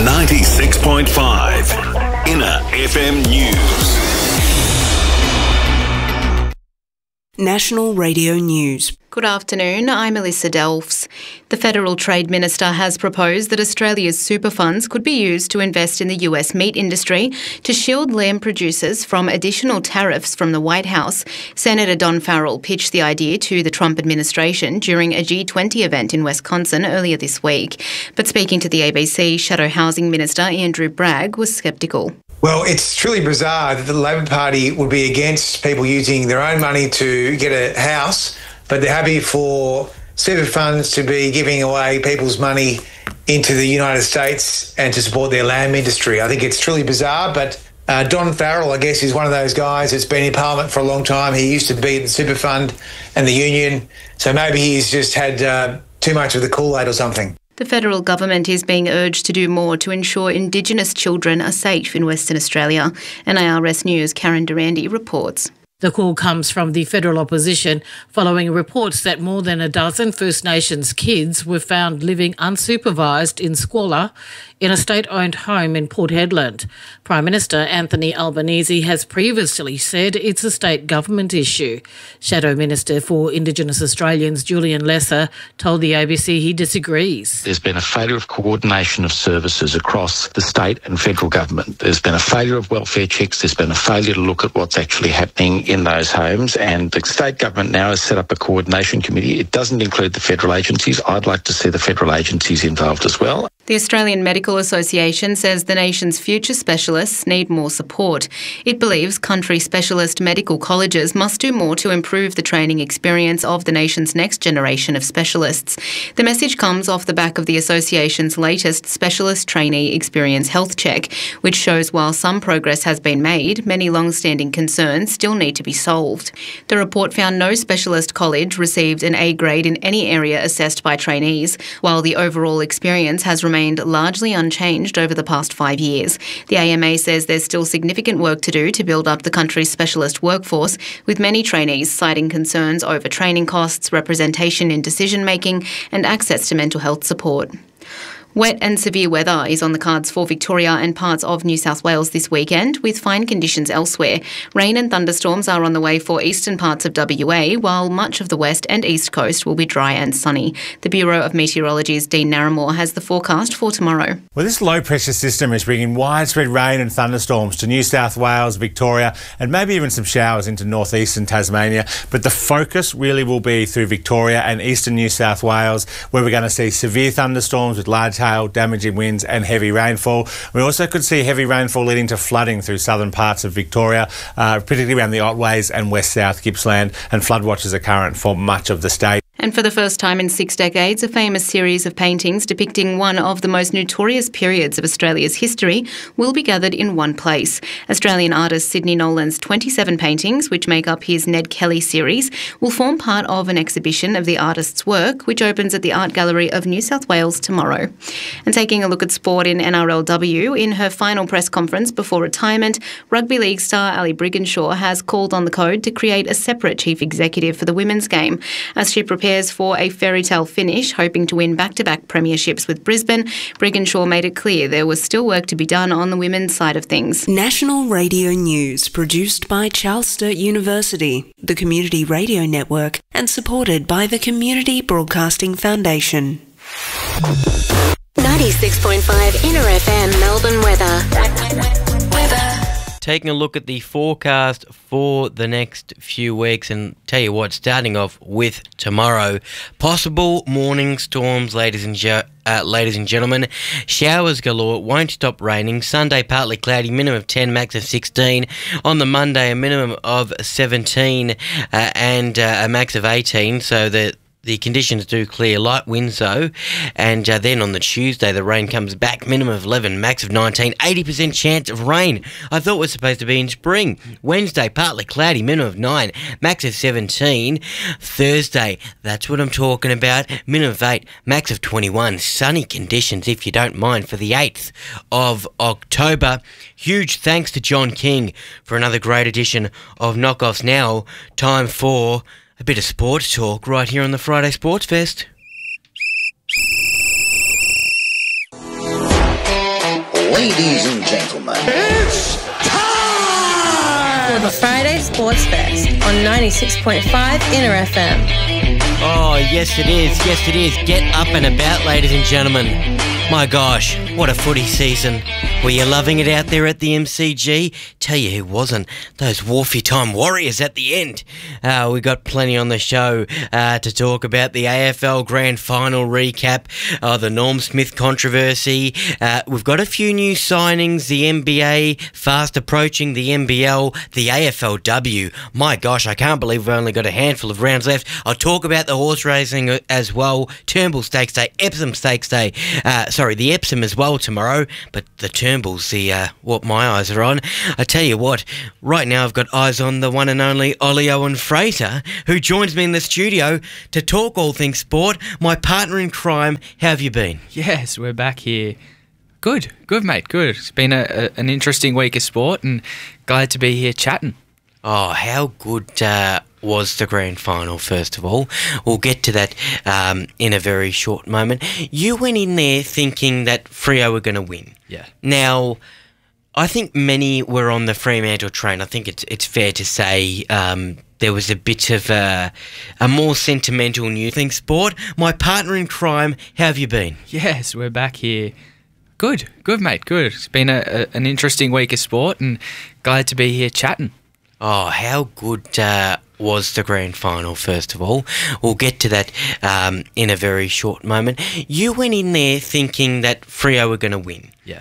96.5 Inner FM News. National Radio News. Good afternoon, I'm Alyssa Delfs. The Federal Trade Minister has proposed that Australia's super funds could be used to invest in the US meat industry to shield lamb producers from additional tariffs from the White House. Senator Don Farrell pitched the idea to the Trump administration during a G20 event in Wisconsin earlier this week. But speaking to the ABC, Shadow Housing Minister Andrew Bragg was sceptical. Well, it's truly bizarre that the Labor Party would be against people using their own money to get a house, but they're happy for super funds to be giving away people's money into the United States and to support their lamb industry. I think it's truly bizarre, but Don Farrell, I guess, is one of those guys that's been in Parliament for a long time. He used to be in the super fund and the union, so maybe he's just had too much of the Kool-Aid or something. The federal government is being urged to do more to ensure Indigenous children are safe in Western Australia. NIRS News' Karen Durandi reports. The call comes from the federal opposition following reports that more than a dozen First Nations kids were found living unsupervised in squalor in a state-owned home in Port Hedland. Prime Minister Anthony Albanese has previously said it's a state government issue. Shadow Minister for Indigenous Australians Julian Lesser told the ABC he disagrees. There's been a failure of coordination of services across the state and federal government. There's been a failure of welfare checks. There's been a failure to look at what's actually happening in those homes, and the state government now has set up a coordination committee. It doesn't include the federal agencies. I'd like to see the federal agencies involved as well. The Australian Medical Association says the nation's future specialists need more support. It believes country specialist medical colleges must do more to improve the training experience of the nation's next generation of specialists. The message comes off the back of the association's latest Specialist Trainee Experience Health Check, which shows while some progress has been made, many long-standing concerns still need to be solved. The report found no specialist college received an A grade in any area assessed by trainees, while the overall experience has remained largely unchanged over the past 5 years. The AMA says there's still significant work to do to build up the country's specialist workforce, with many trainees citing concerns over training costs, representation in decision-making and access to mental health support. Wet and severe weather is on the cards for Victoria and parts of New South Wales this weekend, with fine conditions elsewhere. Rain and thunderstorms are on the way for eastern parts of WA, while much of the west and east coast will be dry and sunny. The Bureau of Meteorology's Dean Narramore has the forecast for tomorrow. Well, this low-pressure system is bringing widespread rain and thunderstorms to New South Wales, Victoria, and maybe even some showers into northeastern Tasmania. But the focus really will be through Victoria and eastern New South Wales, where we're going to see severe thunderstorms with large hail, damaging winds and heavy rainfall. We also could see heavy rainfall leading to flooding through southern parts of Victoria, particularly around the Otways and west-south Gippsland, and flood watches are current for much of the state. And for the first time in 6 decades, a famous series of paintings depicting one of the most notorious periods of Australia's history will be gathered in one place. Australian artist Sidney Nolan's 27 paintings, which make up his Ned Kelly series, will form part of an exhibition of the artist's work, which opens at the Art Gallery of New South Wales tomorrow. And taking a look at sport in NRLW, in her final press conference before retirement, rugby league star Ali Brigginshaw has called on the code to create a separate chief executive for the women's game. As she prepares for a fairy tale finish, hoping to win back-to-back premierships with Brisbane, Brigginshaw made it clear there was still work to be done on the women's side of things. National Radio News, produced by Charles Sturt University, the Community Radio Network, and supported by the Community Broadcasting Foundation. 96.5 Inner FM Melbourne weather. Taking a look at the forecast for the next few weeks, and tell you what, starting off with tomorrow, possible morning storms, ladies and gentlemen. Showers galore, won't stop raining. Sunday partly cloudy, minimum of 10, max of 16. On the Monday, a minimum of 17 and a max of 18, so that the conditions do clear, light winds though, and then on the Tuesday the rain comes back, minimum of 11, max of 19, 80% chance of rain. I thought it was supposed to be in spring. Wednesday, partly cloudy, minimum of 9, max of 17. Thursday, that's what I'm talking about, minimum of 8, max of 21. Sunny conditions, if you don't mind, for the 8th of October. Huge thanks to John King for another great edition of Knockoffs. Now, time for a bit of sports talk right here on the Friday Sports Fest. Ladies and gentlemen, it's time for the Friday Sports Fest on 96.5 Inner FM. Oh, yes it is. Yes it is. Get up and about, ladies and gentlemen. My gosh, what a footy season. Were you loving it out there at the MCG? Tell you who wasn't. Those Wharfie Time Warriors at the end. We got plenty on the show to talk about the AFL Grand Final recap, the Norm Smith controversy. We've got a few new signings, the NBA fast approaching the NBL, the AFLW. My gosh, I can't believe we've only got a handful of rounds left. I'll talk about the horse racing as well. Turnbull Stakes Day, Epsom Stakes Day. The Epsom as well tomorrow, but the Turnbull's what my eyes are on. I tell you what, right now I've got eyes on the one and only Ollie Owen Fraser, who joins me in the studio to talk all things sport. My partner in crime, how have you been? Yes, we're back here. Good, mate, good. It's been an interesting week of sport and glad to be here chatting. Oh, how good was the grand final, first of all. We'll get to that in a very short moment. You went in there thinking that Freo were going to win. Yeah. Now, I think many were on the Fremantle train. I think it's fair to say there was a bit of a more sentimental new thing. Sport, my partner in crime, how have you been? Yes, we're back here. Good, mate, good. It's been an interesting week of sport and glad to be here chatting. Oh, how good was the grand final, first of all. We'll get to that in a very short moment. You went in there thinking that Freo were going to win. Yeah.